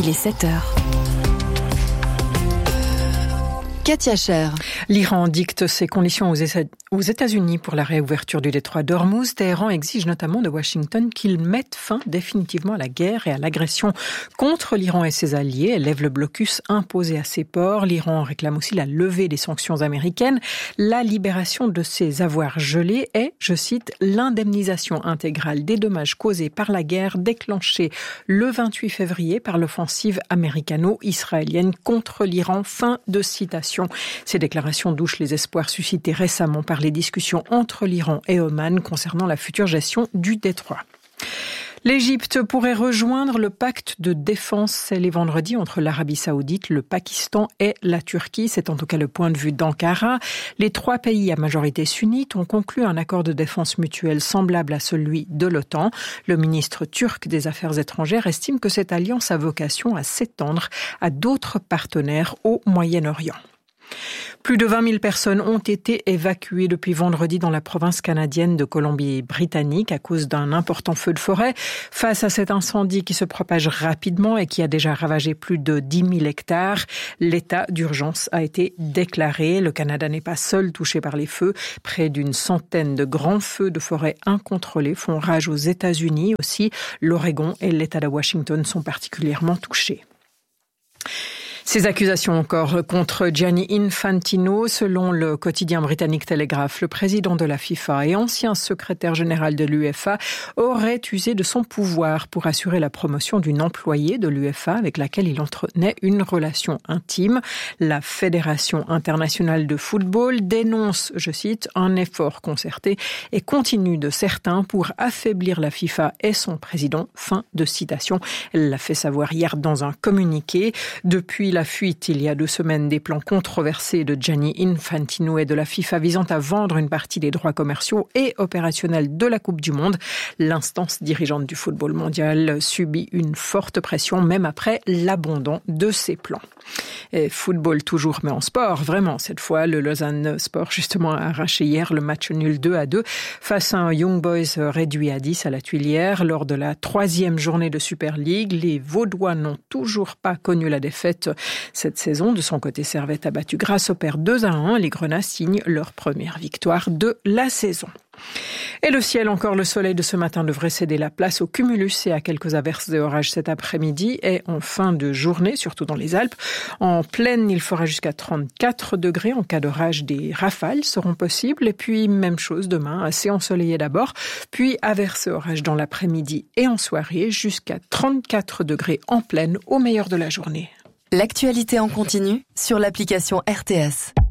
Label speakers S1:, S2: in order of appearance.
S1: Il est 7h. Katia Cher.
S2: L'Iran dicte ses conditions aux États-Unis pour la réouverture du détroit d'Ormuz. Téhéran exige notamment de Washington qu'il mette fin définitivement à la guerre et à l'agression contre l'Iran et ses alliés. Elle lève le blocus imposé à ses ports. L'Iran réclame aussi la levée des sanctions américaines, la libération de ses avoirs gelés et, je cite, l'indemnisation intégrale des dommages causés par la guerre déclenchée le 28 février par l'offensive américano-israélienne contre l'Iran. Fin de citation. Ces déclarations douchent les espoirs suscités récemment par les discussions entre l'Iran et Oman concernant la future gestion du détroit. L'Égypte pourrait rejoindre le pacte de défense scellé vendredi entre l'Arabie Saoudite, le Pakistan et la Turquie. C'est en tout cas le point de vue d'Ankara. Les trois pays à majorité sunnite ont conclu un accord de défense mutuelle semblable à celui de l'OTAN. Le ministre turc des Affaires étrangères estime que cette alliance a vocation à s'étendre à d'autres partenaires au Moyen-Orient. Plus de 20 000 personnes ont été évacuées depuis vendredi dans la province canadienne de Colombie-Britannique à cause d'un important feu de forêt. Face à cet incendie qui se propage rapidement et qui a déjà ravagé plus de 10 000 hectares, l'état d'urgence a été déclaré. Le Canada n'est pas seul touché par les feux. Près d'une centaine de grands feux de forêt incontrôlés font rage aux États-Unis. Aussi, l'Oregon et l'État de Washington sont particulièrement touchés. Ces accusations encore contre Gianni Infantino. Selon le quotidien britannique Telegraph, le président de la FIFA et ancien secrétaire général de l'UEFA aurait usé de son pouvoir pour assurer la promotion d'une employée de l'UEFA avec laquelle il entretenait une relation intime. La Fédération internationale de football dénonce, je cite, un effort concerté et continu de certains pour affaiblir la FIFA et son président. Fin de citation. Elle l'a fait savoir hier dans un communiqué. Depuis la fuite, il y a 2 semaines, des plans controversés de Gianni Infantino et de la FIFA visant à vendre une partie des droits commerciaux et opérationnels de la Coupe du Monde. L'instance dirigeante du football mondial subit une forte pression, même après l'abandon de ses plans. Et football toujours, mais en sport, vraiment, cette fois, le Lausanne Sport, justement, a arraché hier le match nul 2-2 face à un Young Boys réduit à 10 à la Tuilière. Lors de la 3e journée de Super League, les Vaudois n'ont toujours pas connu la défaite cette saison. De son côté, Servette a battu Grasshopper 2-1. Les Grenats signent leur première victoire de la saison. Et le ciel, encore le soleil de ce matin devrait céder la place au cumulus et à quelques averses et orages cet après-midi et en fin de journée, surtout dans les Alpes. En plaine, il fera jusqu'à 34 degrés. En cas d'orage, des rafales seront possibles. Et puis, même chose demain, assez ensoleillé d'abord, puis averses et orages dans l'après-midi et en soirée, jusqu'à 34 degrés en plaine au meilleur de la journée.
S1: L'actualité en continu sur l'application RTS.